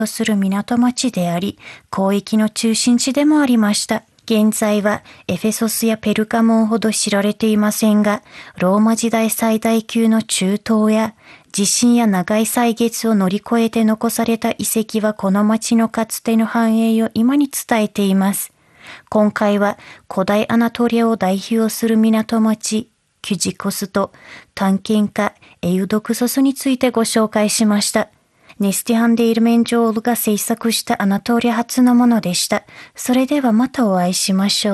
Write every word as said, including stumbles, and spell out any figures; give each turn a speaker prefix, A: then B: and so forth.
A: とする港町であり、交易の中心地でもありました。現在はエフェソスやペルガモンほど知られていませんが、ローマ時代最大級の中東や地震や長い歳月を乗り越えて残された遺跡はこの町のかつての繁栄を今に伝えています。今回は古代アナトリアを代表する港町キュジコスと探検家エウドクソスについてご紹介しました。ネスティハンデイルメンジョールが制作したアナトリア初のものでした。それではまたお会いしましょう。